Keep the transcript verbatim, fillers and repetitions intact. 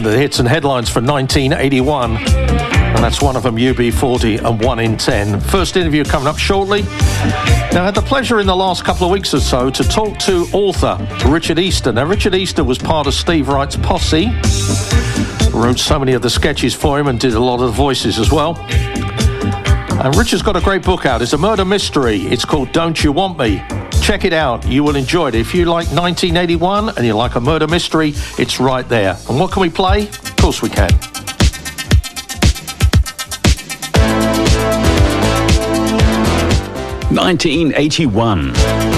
looking at the hits and headlines for nineteen eighty-one. And that's one of them, U B forty and one in ten. First interview coming up shortly. Now, I had the pleasure in the last couple of weeks or so to talk to author Richard Easter. Now, Richard Easter was part of Steve Wright's posse. Wrote so many of the sketches for him and did a lot of the voices as well. And Richard's got a great book out. It's a murder mystery. It's called Don't You Want Me? Check it out. You will enjoy it. If you like nineteen eighty-one and you like a murder mystery, it's right there. And what can we play? Of course we can. nineteen eighty-one.